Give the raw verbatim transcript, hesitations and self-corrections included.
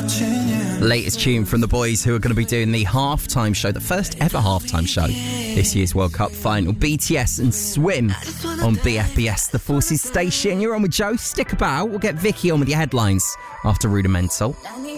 Latest tune from the boys who are going to be doing the halftime show, the first ever halftime show this year's World Cup final. B T S and Swim on B F B S, the Forces station. You're on with Joe. Stick about. We'll get Vicky on with your headlines after Rudimental.